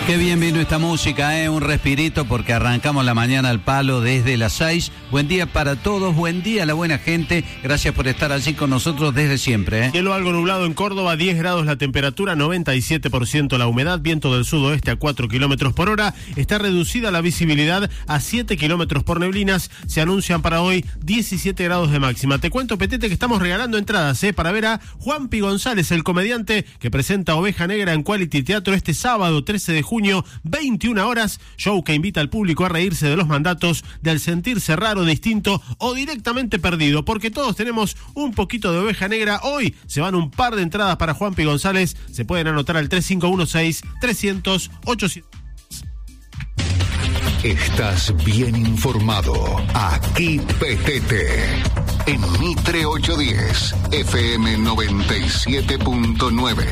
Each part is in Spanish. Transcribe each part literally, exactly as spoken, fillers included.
Qué bien vino esta música, ¿eh? Un respirito porque arrancamos la mañana al palo desde las seis. Buen día para todos, buen día a la buena gente. Gracias por estar allí con nosotros desde siempre, ¿eh? Cielo algo nublado en Córdoba, diez grados la temperatura, noventa y siete por ciento la humedad, viento del sudoeste a cuatro kilómetros por hora. Está reducida la visibilidad a siete kilómetros por neblinas. Se anuncian para hoy diecisiete grados de máxima. Te cuento, Petete, que estamos regalando entradas, ¿eh? Para ver a Juanpi González, el comediante que presenta Oveja Negra en Quality Teatro este sábado trece de junio. veintiuna horas, show que invita al público a reírse de los mandatos, del sentirse raro, distinto o directamente perdido, porque todos tenemos un poquito de oveja negra. Hoy se van un par de entradas para Juanpi González, se pueden anotar al tres cinco uno seis, trescientos, ochocientos. Estás bien informado, aquí Petete, en Mitre ochocientos diez, F M noventa y siete punto nueve.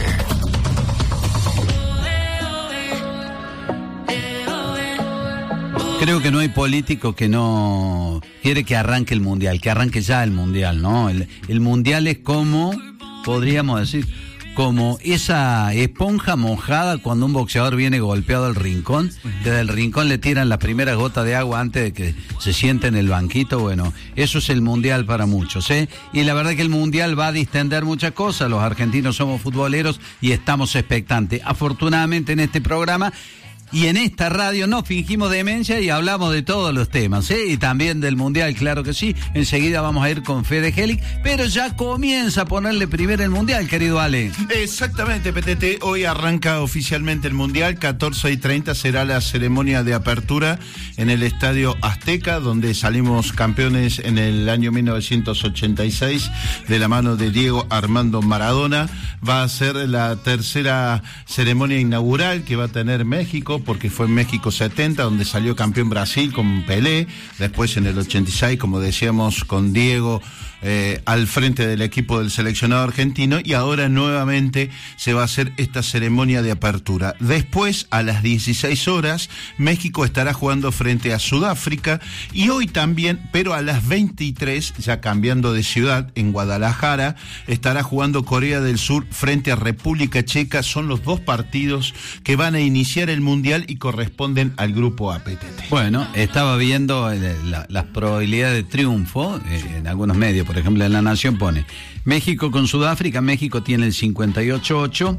Creo que no hay político que no quiere que arranque el mundial, que arranque ya el mundial, ¿no? El, el mundial es como, podríamos decir, como esa esponja mojada cuando un boxeador viene golpeado al rincón, que del rincón le tiran la primera gota de agua antes de que se siente en el banquito. Bueno, eso es el mundial para muchos, ¿eh? Y la verdad que el mundial va a distender muchas cosas. Los argentinos somos futboleros y estamos expectantes. Afortunadamente en este programa y en esta radio no fingimos demencia y hablamos de todos los temas, ¿eh? Y también del mundial, claro que sí. Enseguida vamos a ir con Fede Helig, pero ya comienza a ponerle primero el mundial, querido Ale. Exactamente, P T T. Hoy arranca oficialmente el mundial. catorce y treinta será la ceremonia de apertura en el Estadio Azteca, donde salimos campeones en el año mil novecientos ochenta y seis de la mano de Diego Armando Maradona. Va a ser la tercera ceremonia inaugural que va a tener México, porque fue en México setenta, donde salió campeón Brasil con Pelé, después en el ochenta y seis, como decíamos, con Diego eh, al frente del equipo del seleccionado argentino, y ahora nuevamente se va a hacer esta ceremonia de apertura. Después, a las dieciséis horas, México estará jugando frente a Sudáfrica, y hoy también, pero a las veintitrés, ya cambiando de ciudad, en Guadalajara, estará jugando Corea del Sur frente a República Checa. Son los dos partidos que van a iniciar el mundial y corresponden al grupo A, P T T. Bueno, estaba viendo eh, la, las probabilidades de triunfo eh, en algunos medios. Por ejemplo, en La Nación pone México con Sudáfrica. México tiene el cincuenta y ocho ocho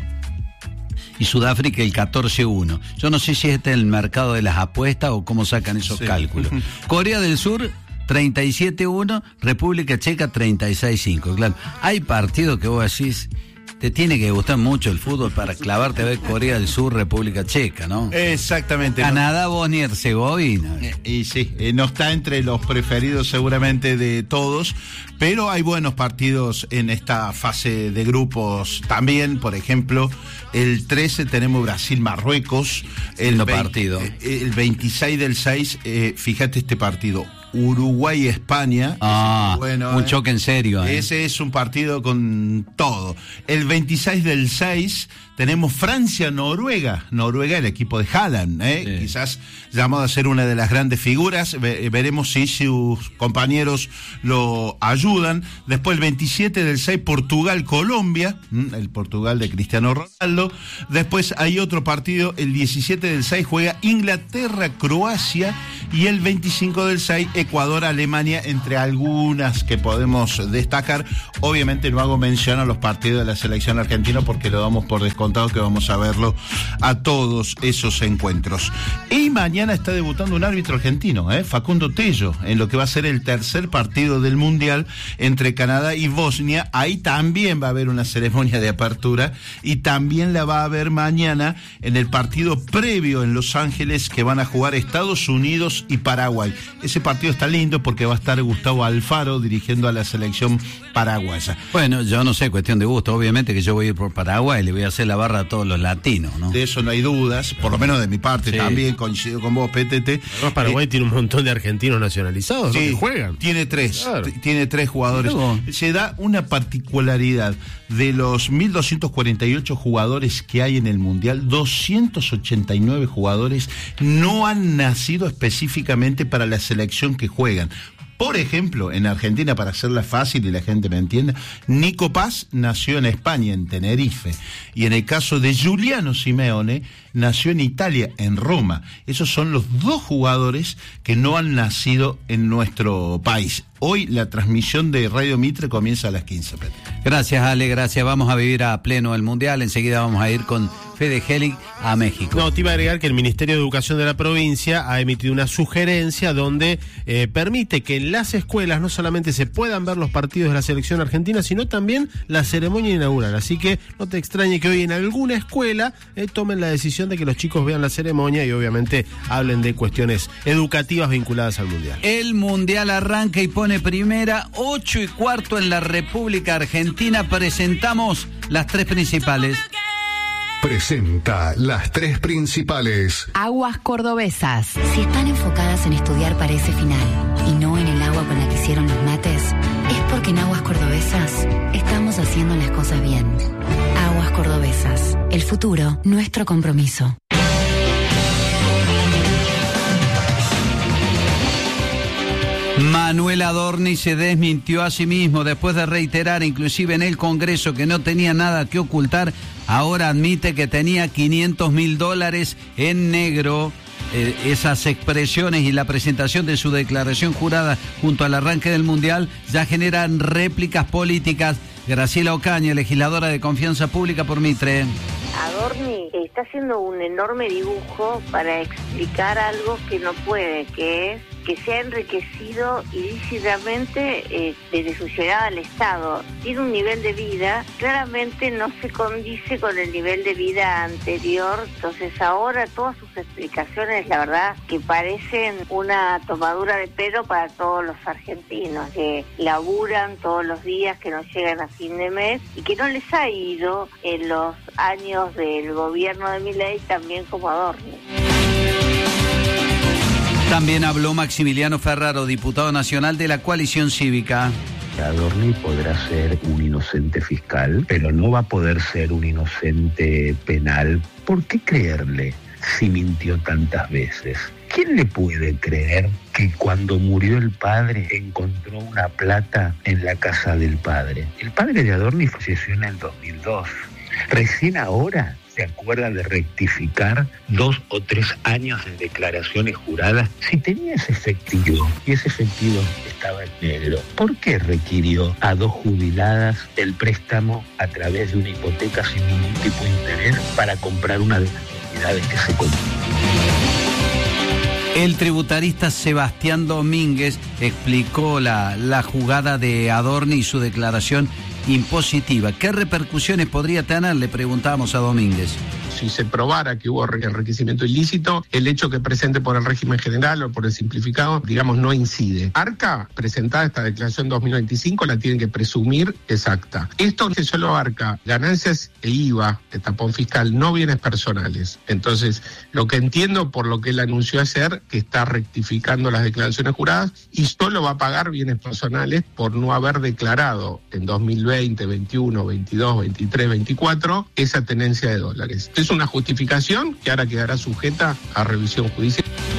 y Sudáfrica el catorce uno. Yo no sé si este es el mercado de las apuestas o cómo sacan esos sí. cálculos. Corea del Sur treinta y siete uno, República Checa treinta y seis cinco. Claro, hay partidos que vos decís, te tiene que gustar mucho el fútbol para clavarte a ver Corea del Sur, República Checa, ¿no? Exactamente. Canadá, Bosnia y Herzegovina. Eh, y sí, eh, no está entre los preferidos seguramente de todos, pero hay buenos partidos en esta fase de grupos también. Por ejemplo, el trece tenemos Brasil-Marruecos. El veinte, partido. El veintiséis del seis, eh, fíjate este partido. Uruguay-España. Ah, bueno, un eh. choque en serio. Eh. Ese es un partido con todo. El veintiséis del seis tenemos Francia-Noruega. Noruega, el equipo de Haaland, ¿eh? Sí. Quizás llamado a ser una de las grandes figuras. Ve- veremos si sus compañeros lo ayudan. Después el veintisiete del seis, Portugal-Colombia. ¿Mm? El Portugal de Cristiano Ronaldo. Después hay otro partido, el diecisiete del seis juega Inglaterra-Croacia. Y el veinticinco del seis, Ecuador-Alemania, entre algunas que podemos destacar. Obviamente no hago mención a los partidos de la selección argentina porque lo damos por descontado que vamos a verlo a todos esos encuentros. Y mañana está debutando un árbitro argentino, ¿eh? Facundo Tello, en lo que va a ser el tercer partido del Mundial entre Canadá y Bosnia. Ahí también va a haber una ceremonia de apertura y también la va a haber mañana en el partido previo en Los Ángeles que van a jugar Estados Unidos y Paraguay. Ese partido está lindo porque va a estar Gustavo Alfaro dirigiendo a la selección paraguaya. Bueno, yo no sé, cuestión de gusto. Obviamente que yo voy a ir por Paraguay y le voy a hacer la barra a todos los latinos, ¿no? De eso no hay dudas, por lo menos de mi parte. Sí. También coincido con vos, P T T. Además, Paraguay eh, tiene un montón de argentinos nacionalizados, sí, ¿no? Que juegan. Tiene tres, claro. t- tiene tres jugadores. Luego. Se da una particularidad. De los mil doscientos cuarenta y ocho jugadores que hay en el Mundial, doscientos ochenta y nueve jugadores no han nacido específicamente para la selección que juegan. Por ejemplo, en Argentina, para hacerla fácil y la gente me entienda, Nico Paz nació en España, en Tenerife, y en el caso de Giuliano Simeone, nació en Italia, en Roma. Esos son los dos jugadores que no han nacido en nuestro país. Hoy la transmisión de Radio Mitre comienza a las quince. Gracias, Ale, gracias. Vamos a vivir a pleno el Mundial. Enseguida vamos a ir con Fede Helig a México. No, te iba a agregar que el Ministerio de Educación de la provincia ha emitido una sugerencia donde eh, permite que en las escuelas no solamente se puedan ver los partidos de la selección argentina, sino también la ceremonia inaugural. Así que no te extrañe que hoy en alguna escuela eh, tomen la decisión de que los chicos vean la ceremonia y obviamente hablen de cuestiones educativas vinculadas al Mundial. El Mundial arranca y pone primera, ocho y cuarto en la República Argentina. Presentamos las tres principales. Presenta las tres principales. Aguas cordobesas. Si están enfocadas en estudiar para ese final y no en el agua con la que hicieron los mates, es porque en Aguas Cordobesas estamos haciendo las cosas bien. Aguas Cordobesas. El futuro, nuestro compromiso. Manuel Adorni se desmintió a sí mismo después de reiterar, inclusive en el Congreso, que no tenía nada que ocultar. Ahora admite que tenía quinientos mil dólares en negro. Eh, esas expresiones y la presentación de su declaración jurada junto al arranque del Mundial ya generan réplicas políticas. Graciela Ocaña, legisladora de Confianza Pública por Mitre. Adorni está haciendo un enorme dibujo para explicar algo que no puede, que es que se ha enriquecido ilícitamente eh, desde su llegada al Estado. Tiene un nivel de vida, claramente no se condice con el nivel de vida anterior, entonces ahora todas sus explicaciones, la verdad, que parecen una tomadura de pelo para todos los argentinos, que laburan todos los días, que no llegan a fin de mes y que no les ha ido en los años del gobierno de Milei también como Adorni. También habló Maximiliano Ferraro, diputado nacional de la Coalición Cívica. Adorni podrá ser un inocente fiscal, pero no va a poder ser un inocente penal. ¿Por qué creerle si mintió tantas veces? ¿Quién le puede creer que cuando murió el padre encontró una plata en la casa del padre? El padre de Adorni falleció en el dos mil dos. Recién ahora se acuerda de rectificar dos o tres años de declaraciones juradas. Si tenía ese efectivo y ese efectivo estaba en negro, ¿por qué requirió a dos jubiladas el préstamo a través de una hipoteca sin ningún tipo de interés para comprar una de las propiedades que se compró? El tributarista Sebastián Domínguez explicó la, la jugada de Adorni y su declaración impositiva. ¿Qué repercusiones podría tener? Le preguntamos a Domínguez. Si se probara que hubo enriquecimiento ilícito, el hecho que presente por el régimen general o por el simplificado, digamos, no incide. Arca, presentada esta declaración dos mil veinticinco, la tienen que presumir exacta. Esto que solo abarca ganancias e I V A, de tapón fiscal, no bienes personales. Entonces, lo que entiendo por lo que él anunció ayer, que está rectificando las declaraciones juradas y solo va a pagar bienes personales por no haber declarado en dos mil veinte, veintiuno, veintidós, veintitrés, veinticuatro esa tenencia de dólares. Es una justificación que ahora quedará sujeta a revisión judicial.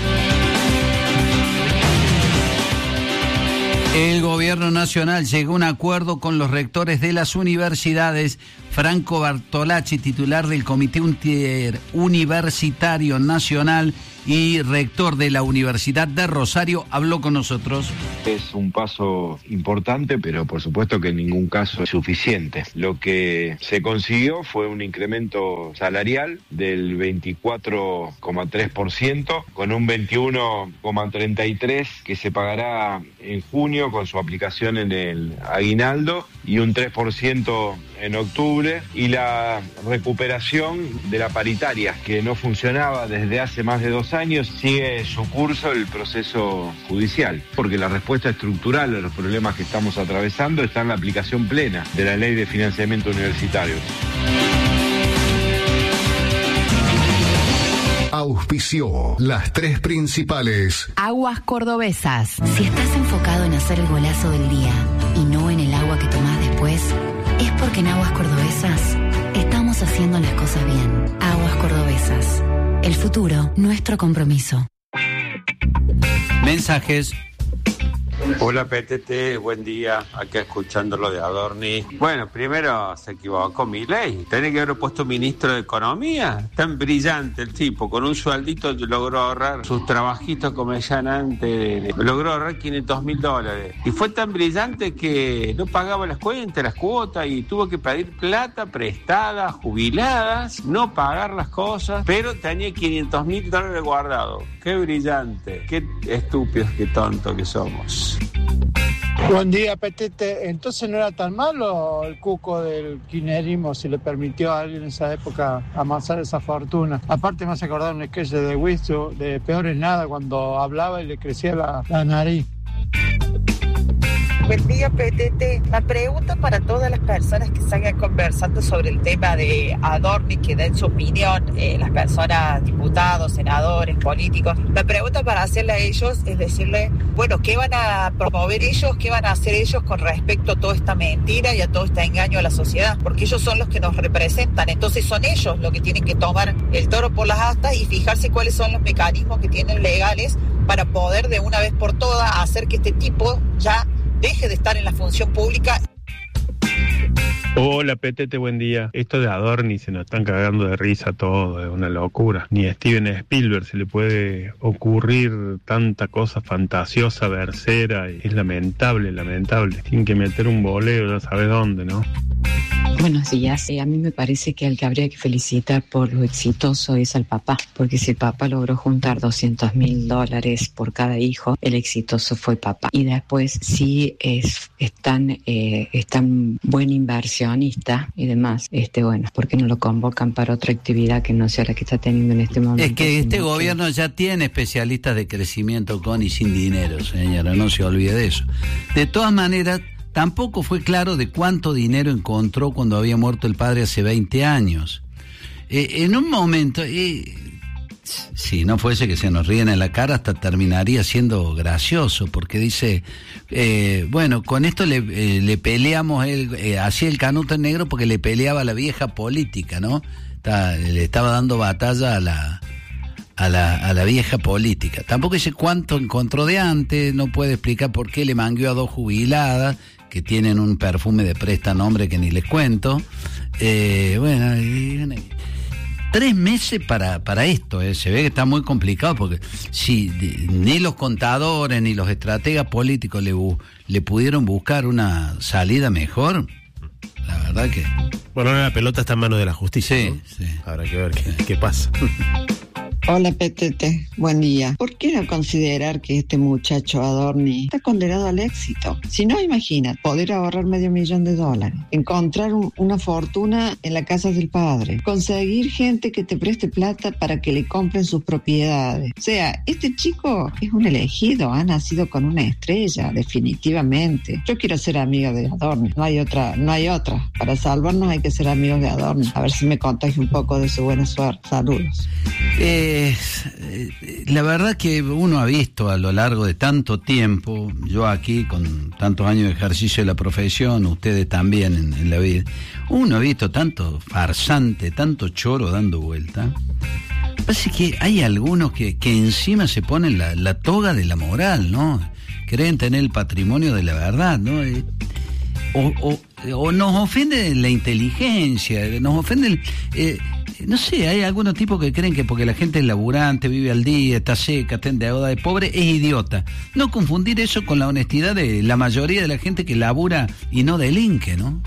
El gobierno nacional llegó a un acuerdo con los rectores de las universidades. Franco Bartolacci, titular del Comité Universitario Nacional y rector de la Universidad de Rosario, habló con nosotros. Es un paso importante, pero por supuesto que en ningún caso es suficiente. Lo que se consiguió fue un incremento salarial del veinticuatro coma tres por ciento, con un veintiuno coma treinta y tres por ciento que se pagará en junio con su aplicación en el aguinaldo y un tres por ciento en octubre, y la recuperación de la paritaria, que no funcionaba desde hace más de dos años, sigue su curso el proceso judicial, porque la respuesta estructural a los problemas que estamos atravesando está en la aplicación plena de la Ley de Financiamiento Universitario. Auspició las tres principales. Aguas Cordobesas. Si estás enfocado en hacer el golazo del día y no en el agua que tomás después, es porque en Aguas Cordobesas estamos haciendo las cosas bien. Aguas Cordobesas. El futuro, nuestro compromiso. Mensajes. Hola P T T, buen día, acá escuchando lo de Adorni. Bueno, primero se equivocó Milei, tenía que haber puesto ministro de Economía, tan brillante el tipo, con un sueldito logró ahorrar sus trabajitos como decían antes, logró ahorrar quinientos mil dólares. Y fue tan brillante que no pagaba las cuentas, las cuotas y tuvo que pedir plata prestada, jubiladas, no pagar las cosas, pero tenía quinientos mil dólares guardados. Qué brillante, qué estúpidos, qué tontos que somos. Buen día, Petete. Entonces no era tan malo el cuco del kirchnerismo si le permitió a alguien en esa época amasar esa fortuna. Aparte me hace acordar un sketch de Wisto, de Peor es Nada, cuando hablaba y le crecía la, la nariz. Buen día, P T T. La pregunta para todas las personas que salgan conversando sobre el tema de Adorni, que den su opinión, eh, las personas, diputados, senadores, políticos, la pregunta para hacerle a ellos es decirle, bueno, ¿qué van a promover ellos? ¿Qué van a hacer ellos con respecto a toda esta mentira y a todo este engaño a la sociedad? Porque ellos son los que nos representan, entonces son ellos los que tienen que tomar el toro por las astas y fijarse cuáles son los mecanismos que tienen legales para poder de una vez por todas hacer que este tipo ya deje de estar en la función pública. Hola, Petete, buen día. Esto de Adorni se nos están cagando de risa todo, es una locura. Ni a Steven Spielberg se le puede ocurrir tanta cosa fantasiosa, versera, y es lamentable, lamentable. Tienen que meter un boleo, ya sabes dónde, ¿no? Buenos días. Eh, a mí me parece que al que habría que felicitar por lo exitoso es al papá, porque si el papá logró juntar doscientos mil dólares por cada hijo, el exitoso fue papá. Y después, si es, es tan, eh, es tan buen inversionista y demás, este bueno, ¿por qué no lo convocan para otra actividad que no sea la que está teniendo en este momento? Es que este gobierno ya tiene especialistas de crecimiento con y sin dinero, señora, no se olvide de eso. De todas maneras, tampoco fue claro de cuánto dinero encontró cuando había muerto el padre hace veinte años. Eh, en un momento, eh, si no fuese que se nos ríen en la cara, hasta terminaría siendo gracioso, porque dice, eh, bueno, con esto le, eh, le peleamos, él, eh, hacía el canuto en negro porque le peleaba a la vieja política, ¿no? Está, le estaba dando batalla a la... A la, a la vieja política. Tampoco dice cuánto encontró de antes, no puede explicar por qué le mangueó a dos jubiladas que tienen un perfume de prestanombre que ni les cuento. Eh, bueno, y, tres meses para, para esto, eh. Se ve que está muy complicado porque si ni los contadores ni los estrategas políticos le, le pudieron buscar una salida mejor, la verdad que... Bueno, ahora la pelota está en manos de la justicia, sí, ¿no? Sí. Habrá que ver qué, qué pasa. Hola, Petete, buen día. ¿Por qué no considerar que este muchacho Adorni está condenado al éxito? Si no, imagina, poder ahorrar medio millón de dólares, encontrar un, una fortuna en la casa del padre, conseguir gente que te preste plata para que le compren sus propiedades. O sea, este chico es un elegido, ha nacido con una estrella, definitivamente. Yo quiero ser amiga de Adorni, no hay otra, no hay otra. Para salvarnos hay que ser amigos de Adorni. A ver si me contagio un poco de su buena suerte. Saludos. Eh... La verdad que uno ha visto a lo largo de tanto tiempo, yo aquí con tantos años de ejercicio de la profesión, ustedes también en, en la vida, uno ha visto tanto farsante, tanto choro dando vuelta. Parece que hay algunos que, que encima se ponen la, la toga de la moral, ¿no? Creen tener el patrimonio de la verdad, ¿no? O, o, o nos ofende la inteligencia, nos ofende el... Eh, no sé, hay algunos tipos que creen que porque la gente es laburante, vive al día, está seca, está en deuda de pobre, es idiota. No confundir eso con la honestidad de la mayoría de la gente que labura y no delinque, ¿no?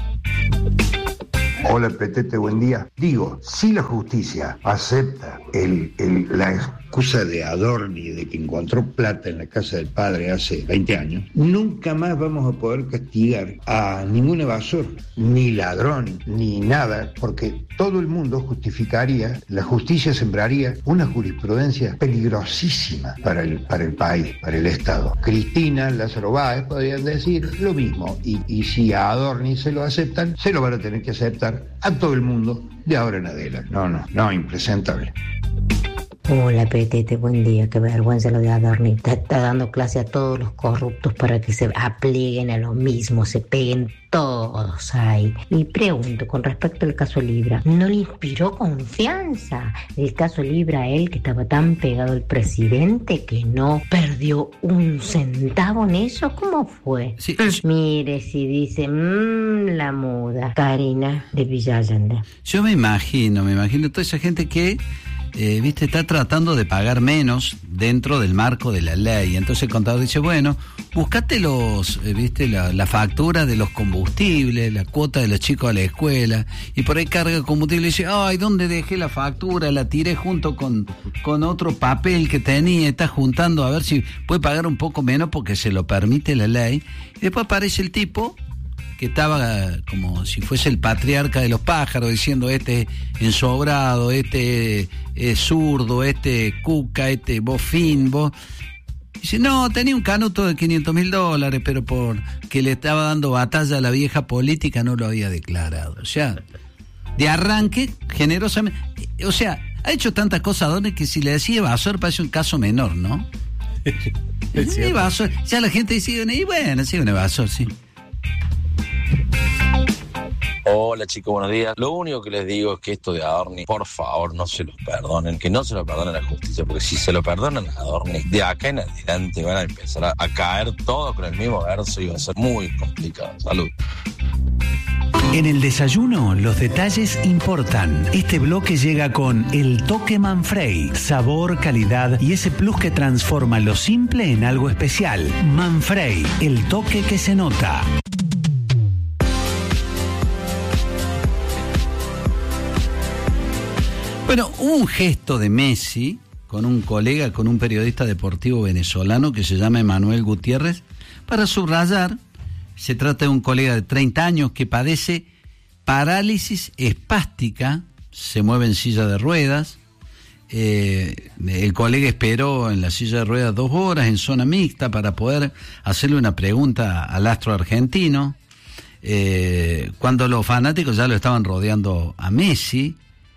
Hola, Petete, buen día. Digo, si la justicia acepta el, el, la excusa de Adorni de que encontró plata en la casa del padre hace veinte años, nunca más vamos a poder castigar a ningún evasor, ni ladrón, ni nada, porque todo el mundo justificaría, la justicia sembraría una jurisprudencia peligrosísima para el, para el país, para el Estado. Cristina, Lázaro Báez podrían decir lo mismo, y, y si a Adorni se lo aceptan, se lo van a tener que aceptar a todo el mundo de ahora en adelante. No, no, no, impresentable. Hola, Petete, buen día. Qué vergüenza lo de Adorni. Está, está dando clase a todos los corruptos para que se aplieguen a lo mismo, se peguen todos ahí. Y pregunto, con respecto al caso Libra, ¿no le inspiró confianza el caso Libra a él, que estaba tan pegado al presidente que no perdió un centavo en eso? ¿Cómo fue? Sí. Mire, si dice, mmm, la muda. Karina de Villa Allende. Yo me imagino, me imagino toda esa gente que Eh, viste, está tratando de pagar menos dentro del marco de la ley. Entonces el contador dice, bueno, buscate los, eh, viste, la, la factura de los combustibles, la cuota de los chicos a la escuela, y por ahí carga el combustible y dice, ay, ¿dónde dejé la factura? La tiré junto con, con otro papel que tenía, está juntando a ver si puede pagar un poco menos porque se lo permite la ley. Y después aparece el tipo que estaba como si fuese el patriarca de los pájaros, diciendo este ensobrado, este es zurdo, este cuca, este bofín, vos. Dice, no, tenía un canuto de quinientos mil dólares, pero por que le estaba dando batalla a la vieja política no lo había declarado. O sea, de arranque, generosamente, o sea, ha hecho tantas cosas, Dones, que si le decía evasor parece un caso menor, ¿no? Es evasor. Ya la gente dice, y bueno, sí, un evasor, sí. Hola chicos, buenos días. Lo único que les digo es que esto de Adorni, por favor, no se los perdonen, que no se lo perdonen a la justicia, porque si se lo perdonan a Adorni, de acá en adelante van a empezar a, a caer todos con el mismo verso y va a ser muy complicado. Salud. En el desayuno, los detalles importan. Este bloque llega con el toque Manfrey. Sabor, calidad y ese plus que transforma lo simple en algo especial. Manfrey, el toque que se nota. Bueno, hubo un gesto de Messi con un colega, con un periodista deportivo venezolano que se llama Emanuel Gutiérrez, para subrayar, se trata de un colega de treinta años que padece parálisis espástica, se mueve en silla de ruedas, eh, el colega esperó en la silla de ruedas dos horas en zona mixta para poder hacerle una pregunta al astro argentino, eh, cuando los fanáticos ya lo estaban rodeando a Messi.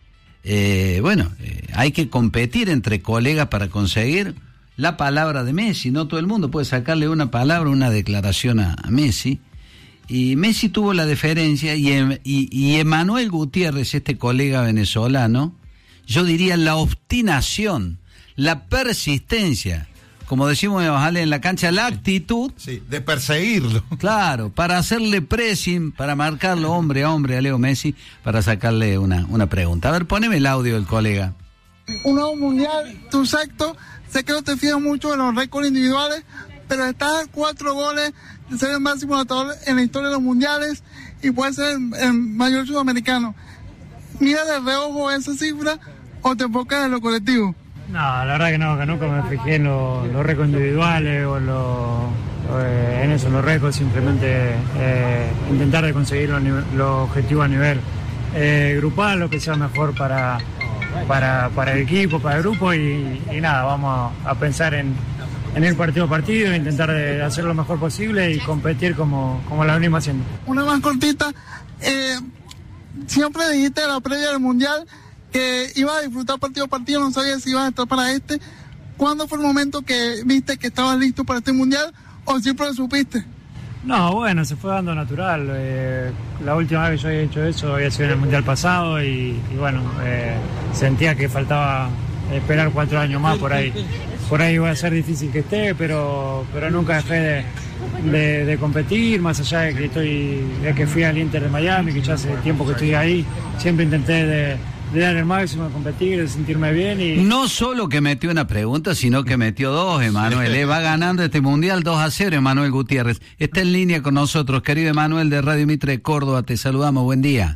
Eh, bueno, eh, hay que competir entre colegas para conseguir la palabra de Messi. No todo el mundo puede sacarle una palabra, una declaración a, a Messi. Y Messi tuvo la deferencia y, y, y Emanuel Gutiérrez, este colega venezolano, yo diría la obstinación, la persistencia, como decimos en la cancha, la actitud. Sí, de perseguirlo. Claro, para hacerle pressing, para marcarlo hombre a hombre a Leo Messi, para sacarle una, una pregunta. A ver, poneme el audio del colega. Un nuevo mundial, tu sexto, sé que no te fías mucho de los récords individuales, pero estás a cuatro goles de ser el máximo anotador en la historia de los mundiales y puedes ser el, el mayor sudamericano. ¿Mira de reojo esa cifra o te enfocas en lo colectivo? No, la verdad que no, que nunca me fijé en los lo récords individuales o, lo, o eh, en eso, en los récords, simplemente eh, intentar de conseguir los lo objetivos a nivel eh, grupal, lo que sea mejor para, para, para el equipo, para el grupo y, y nada, vamos a, a pensar en, en ir partido a partido, intentar de hacer lo mejor posible y competir como, como la venimos haciendo. Una más cortita, eh, siempre dijiste en la previa del Mundial que ibas a disfrutar partido a partido, no sabías si ibas a estar para este. ¿Cuándo fue el momento que viste que estabas listo para este Mundial o siempre lo supiste? No, bueno, se fue dando natural. Eh, la última vez que yo había hecho eso había sido en el Mundial pasado y, y bueno, eh, sentía que faltaba esperar cuatro años más por ahí. Por ahí iba a ser difícil que esté, pero, pero nunca dejé de, de, de competir, más allá de que, estoy, de que fui al Inter de Miami, que ya hace tiempo que estoy ahí, siempre intenté de... de dar el máximo, de competir, de sentirme bien y... No solo que metió una pregunta, sino que metió dos, Emanuel. Eh, va ganando este Mundial dos a cero, Emanuel Gutiérrez. Está en línea con nosotros, querido Emanuel de Radio Mitre de Córdoba. Te saludamos, buen día.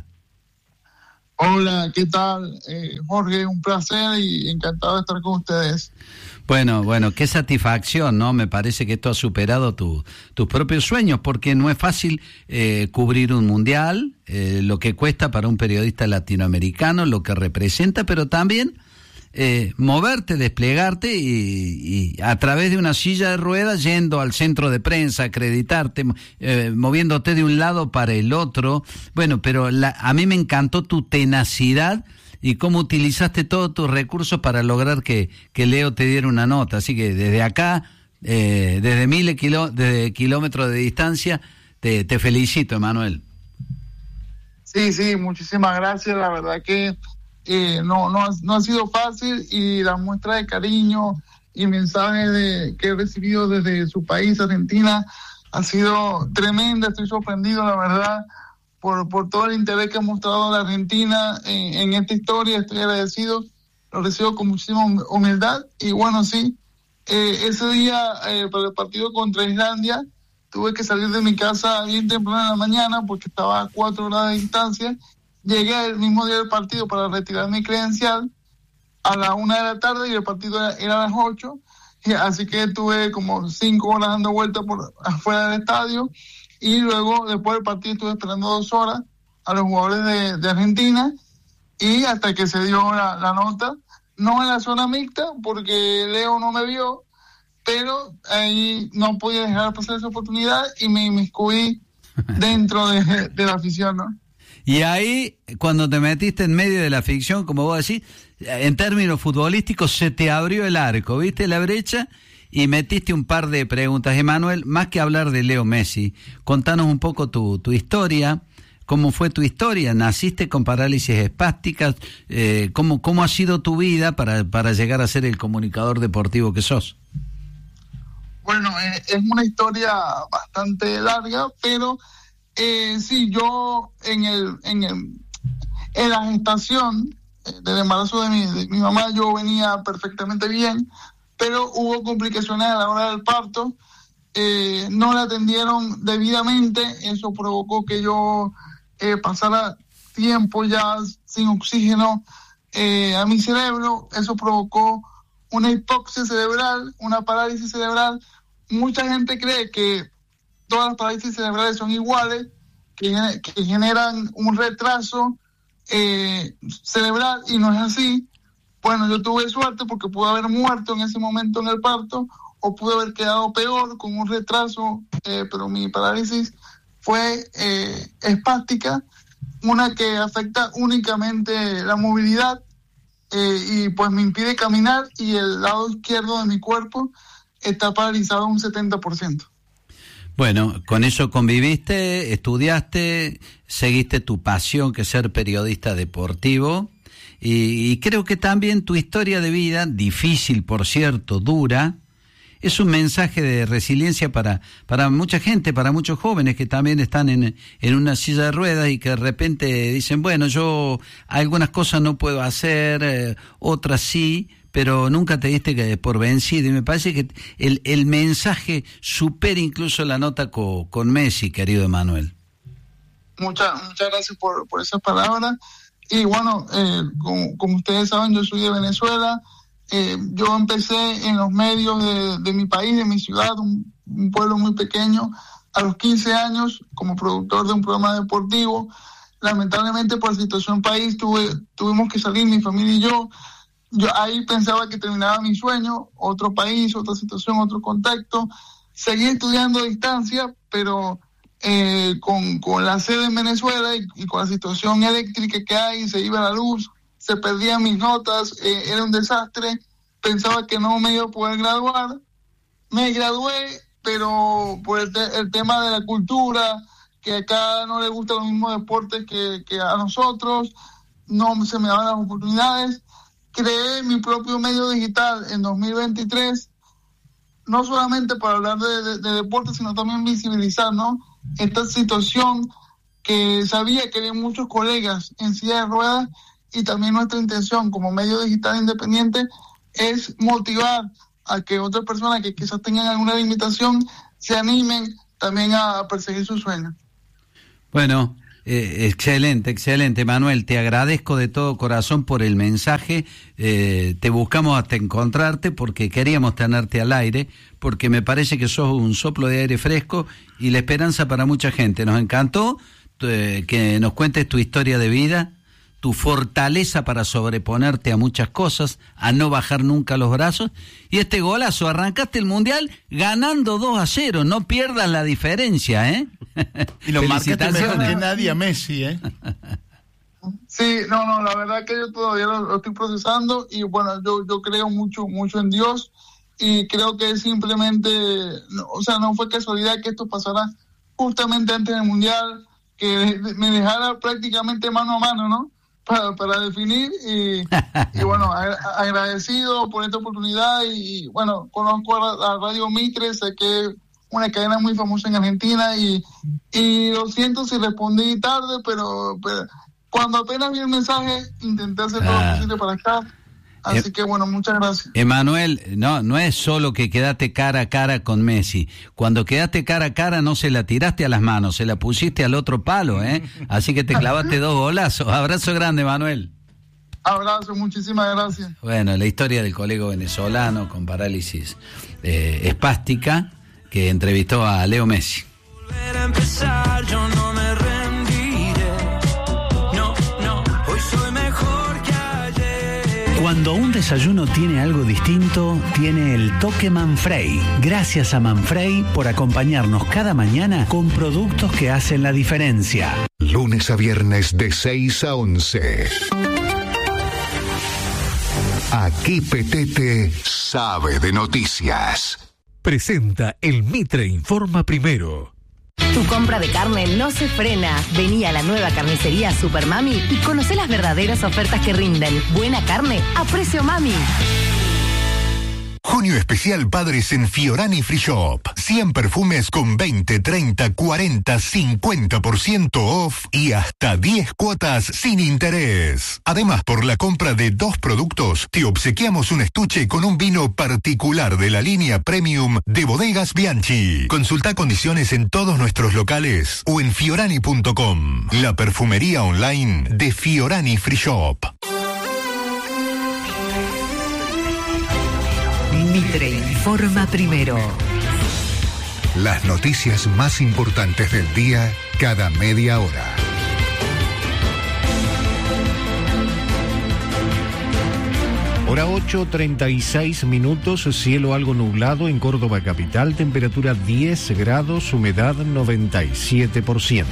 Hola, ¿qué tal? Eh, Jorge, un placer y encantado de estar con ustedes. Bueno, bueno, qué satisfacción, ¿no? Me parece que esto ha superado tu, tus propios sueños, porque no es fácil eh, cubrir un mundial, eh, lo que cuesta para un periodista latinoamericano, lo que representa, pero también eh, moverte, desplegarte y, y a través de una silla de ruedas yendo al centro de prensa, acreditarte, eh, moviéndote de un lado para el otro. Bueno, pero la, a mí me encantó tu tenacidad y cómo utilizaste todos tus recursos para lograr que, que Leo te diera una nota. Así que desde acá, eh, desde miles kilo, desde kilómetros de distancia, te, te felicito, Emanuel. Sí, sí, muchísimas gracias. La verdad que eh, no, no, no ha sido fácil, y la muestra de cariño y mensajes de, que he recibido desde su país, Argentina, ha sido tremenda. Estoy sorprendido, la verdad, por, por todo el interés que ha mostrado la Argentina en, en esta historia. Estoy agradecido, lo recibo con muchísima humildad. Y bueno, sí, eh, ese día eh, para el partido contra Islandia tuve que salir de mi casa bien temprano en la mañana porque estaba a cuatro horas de distancia. Llegué el mismo día del partido para retirar mi credencial a la una de la tarde, y el partido era, era a las ocho, y así que tuve como cinco horas dando vueltas por afuera del estadio, y luego después del partido estuve esperando dos horas a los jugadores de, de Argentina, y hasta que se dio la, la nota, no en la zona mixta porque Leo no me vio, pero ahí no podía dejar pasar esa oportunidad y me inmiscuí dentro de, de la afición, ¿no? Y ahí, cuando te metiste en medio de la ficción, como vos decís, en términos futbolísticos, se te abrió el arco, viste la brecha y metiste un par de preguntas. Emanuel, más que hablar de Leo Messi, contanos un poco tu, tu historia, cómo fue tu historia. ¿Naciste con parálisis espásticas? Eh, ¿cómo, ¿Cómo ha sido tu vida para, para llegar a ser el comunicador deportivo que sos? Bueno, eh, es una historia bastante larga, pero eh, sí, yo en el en el en la gestación eh, del embarazo de mi, de mi mamá, yo venía perfectamente bien, pero hubo complicaciones a la hora del parto, eh, no la atendieron debidamente, eso provocó que yo eh, pasara tiempo ya sin oxígeno eh, a mi cerebro, eso provocó una hipoxia cerebral, una parálisis cerebral. Mucha gente cree que todas las parálisis cerebrales son iguales, que, que generan un retraso eh, cerebral, y no es así. Bueno, yo tuve suerte porque pude haber muerto en ese momento en el parto, o pude haber quedado peor con un retraso, eh, pero mi parálisis fue eh, espástica, una que afecta únicamente la movilidad, eh, y pues me impide caminar, y el lado izquierdo de mi cuerpo está paralizado un setenta por ciento. Bueno, con eso conviviste, estudiaste, seguiste tu pasión, que es ser periodista deportivo, y, y creo que también tu historia de vida, difícil por cierto, dura, es un mensaje de resiliencia para, para mucha gente, para muchos jóvenes que también están en, en una silla de ruedas y que de repente dicen, bueno, yo algunas cosas no puedo hacer, eh, otras sí, pero nunca te diste que por vencido, y me parece que el, el mensaje supera incluso la nota co, con Messi, querido Emanuel. Muchas muchas gracias por, por esas palabras. Y bueno, eh, como, como ustedes saben, yo soy de Venezuela. Eh, yo empecé en los medios de, de mi país, de mi ciudad, un, un pueblo muy pequeño, a los quince años, como productor de un programa deportivo. Lamentablemente, por la situación país, tuve, tuvimos que salir, mi familia y yo. Yo ahí pensaba que terminaba mi sueño, otro país, otra situación, otro contexto. Seguí estudiando a distancia, pero eh, con, con la sede en Venezuela y, y con la situación eléctrica que hay, se iba la luz, se perdían mis notas, eh, era un desastre. Pensaba que no me iba a poder graduar. Me gradué, pero por el, te- el tema de la cultura, que acá no le gustan los mismos deportes que, que a nosotros, no se me daban las oportunidades. Creé mi propio medio digital en dos mil veintitrés, no solamente para hablar de, de, de deporte, sino también visibilizar, ¿no?, esta situación que sabía que había muchos colegas en silla de ruedas, y también nuestra intención como medio digital independiente es motivar a que otras personas que quizás tengan alguna limitación se animen también a perseguir sus sueños. Bueno, eh, excelente, excelente, Manuel. Te agradezco de todo corazón por el mensaje. Eh, te buscamos hasta encontrarte porque queríamos tenerte al aire, porque me parece que sos un soplo de aire fresco y la esperanza para mucha gente. Nos encantó eh, que nos cuentes tu historia de vida, tu fortaleza para sobreponerte a muchas cosas, a no bajar nunca los brazos, y este golazo, arrancaste el Mundial ganando dos a cero, no pierdas la diferencia, ¿eh? Y lo marcaste mejor que nadie a Messi, ¿eh? Sí, no, no, la verdad que yo todavía lo, lo estoy procesando y bueno, yo, yo creo mucho, mucho en Dios y creo que simplemente, no, o sea, no fue casualidad que esto pasara justamente antes del Mundial, que me dejara prácticamente mano a mano, ¿no? Para, para definir y, y bueno, a, agradecido por esta oportunidad y bueno, conozco a la, a Radio Mitre, sé que es una cadena muy famosa en Argentina y, y lo siento si respondí tarde, pero, pero cuando apenas vi el mensaje intenté hacer todo lo posible para acá. Así que bueno, muchas gracias. Emanuel, no, no es solo que quedaste cara a cara con Messi. Cuando quedaste cara a cara no se la tiraste a las manos, se la pusiste al otro palo, ¿eh? Así que te clavaste dos golazos. Abrazo grande, Emanuel. Abrazo, muchísimas gracias. Bueno, la historia del colega venezolano con parálisis eh, espástica que entrevistó a Leo Messi. Volver a empezar, yo no me rendiré. No, no, hoy soy mejor que ayer. Cuando un desayuno tiene algo distinto, tiene el toque Manfrey. Gracias a Manfrey por acompañarnos cada mañana con productos que hacen la diferencia. Lunes a viernes de seis a once. Aquí Petete sabe de noticias. Presenta el Mitre Informa Primero. Tu compra de carne no se frena. Vení a la nueva carnicería Super Mami y conocé las verdaderas ofertas que rinden. Buena carne a precio mami. Junio especial padres en Fiorani Free Shop. cien perfumes con veinte, treinta, cuarenta, cincuenta por ciento off y hasta diez cuotas sin interés. Además, por la compra de dos productos, te obsequiamos un estuche con un vino particular de la línea Premium de Bodegas Bianchi. Consulta condiciones en todos nuestros locales o en fiorani punto com. La perfumería online de Fiorani Free Shop. Mitre Informa Primero. Las noticias más importantes del día cada media hora. Hora ocho, treinta y seis minutos, cielo algo nublado en Córdoba capital, temperatura diez grados, humedad noventa y siete por ciento.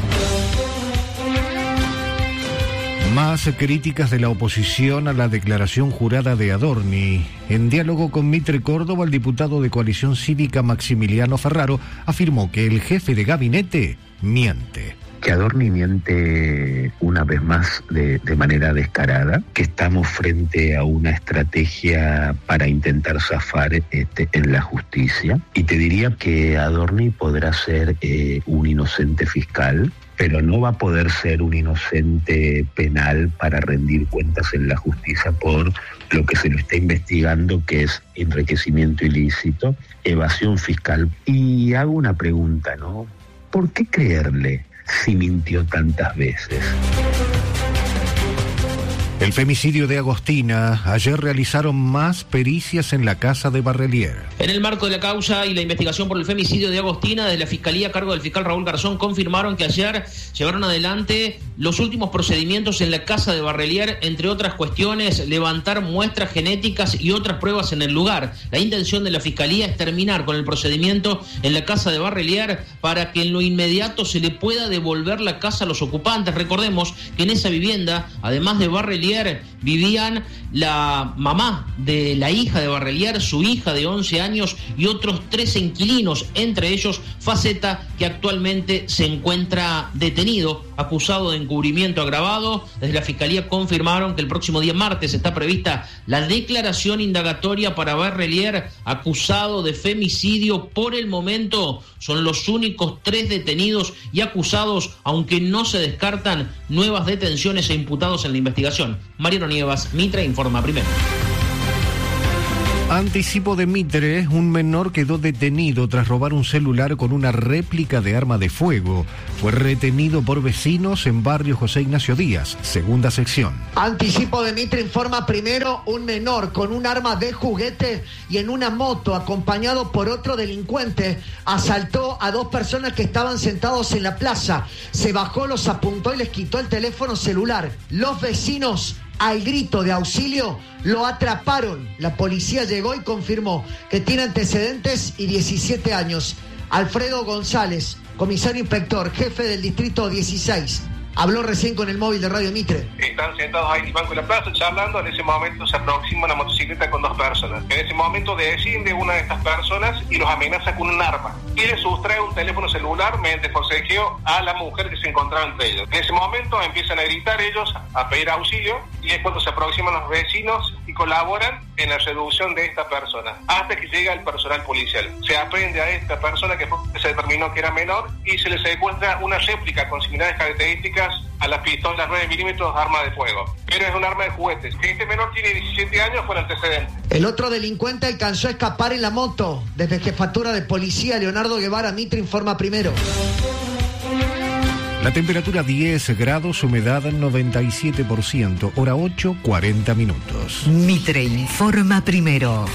Más críticas de la oposición a la declaración jurada de Adorni. En diálogo con Mitre Córdoba, el diputado de Coalición Cívica Maximiliano Ferraro afirmó que el jefe de gabinete miente. Que Adorni miente una vez más de, de manera descarada, que estamos frente a una estrategia para intentar zafar este, en la justicia. Y te diría que Adorni podrá ser eh, un inocente fiscal, pero no va a poder ser un inocente penal para rendir cuentas en la justicia por lo que se lo está investigando, que es enriquecimiento ilícito, evasión fiscal. Y hago una pregunta, ¿no? ¿Por qué creerle si mintió tantas veces? El femicidio de Agostina. Ayer realizaron más pericias en la casa de Barrelier. En el marco de la causa y la investigación por el femicidio de Agostina, desde la Fiscalía a cargo del fiscal Raúl Garzón confirmaron que ayer llevaron adelante los últimos procedimientos en la casa de Barrelier, entre otras cuestiones, levantar muestras genéticas y otras pruebas en el lugar. La intención de la Fiscalía es terminar con el procedimiento en la casa de Barrelier para que en lo inmediato se le pueda devolver la casa a los ocupantes. Recordemos que en esa vivienda, además de Barrelier, vivían la mamá de la hija de Barrelier, su hija de once años y otros tres inquilinos, entre ellos Faceta, que actualmente se encuentra detenido, acusado de encubrimiento agravado. Desde la Fiscalía confirmaron que el próximo día martes está prevista la declaración indagatoria para Barrelier, acusado de femicidio. Por el momento son los únicos tres detenidos y acusados, aunque no se descartan nuevas detenciones e imputados en la investigación. Mariano Nievas, Mitre Informa Primero. Anticipo de Mitre, un menor quedó detenido tras robar un celular con una réplica de arma de fuego. Fue retenido por vecinos en barrio José Ignacio Díaz, segunda sección. Anticipo de Mitre Informa Primero, un menor con un arma de juguete y en una moto acompañado por otro delincuente asaltó a dos personas que estaban sentados en la plaza. Se bajó, los apuntó y les quitó el teléfono celular. Los vecinos, al grito de auxilio, lo atraparon. La policía llegó y confirmó que tiene antecedentes y diecisiete años. Alfredo González, comisario inspector, jefe del distrito dieciséis. habló recién con el móvil de Radio Mitre. Están sentados ahí en el banco de la plaza charlando, en ese momento se aproxima una motocicleta con dos personas. En ese momento desciende una de estas personas y los amenaza con un arma. Y le sustrae un teléfono celular mediante forcejeo a la mujer que se encontraba entre ellos. En ese momento empiezan a gritar ellos, a pedir auxilio, y es cuando se aproximan los vecinos y colaboran en la seducción de esta persona, hasta que llega el personal policial. Se aprende a esta persona que se determinó que era menor y se le secuestra una réplica con similares características a las pistolas nueve milímetros arma de fuego, pero es un arma de juguetes. Este menor tiene diecisiete años con antecedentes. El otro delincuente alcanzó a escapar en la moto. Desde Jefatura de Policía, Leonardo Guevara, Mitre informa primero. La temperatura diez grados, humedad noventa y siete por ciento, hora ocho, cuarenta minutos. Mitre informa primero.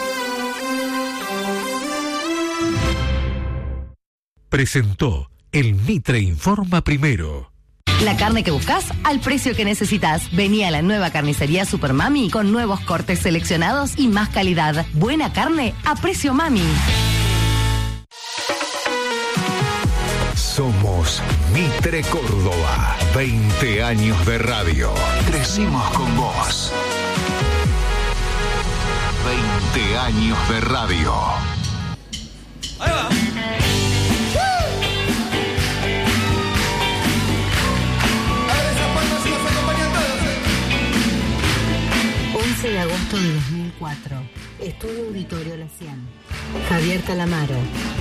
Presentó el Mitre informa primero. La carne que buscas al precio que necesitas. Vení a la nueva carnicería Super Mami con nuevos cortes seleccionados y más calidad. Buena carne a precio mami. Somos Mitre Córdoba. veinte años de radio. Crecimos con vos. veinte años de radio. Ahí va. once de agosto de dos mil cuatro. Estudio Auditorio La Cian. Javier Calamaro.